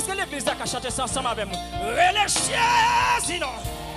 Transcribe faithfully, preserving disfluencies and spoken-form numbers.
que l'église a chanté ça ensemble avec moi? Relâchez, sinon.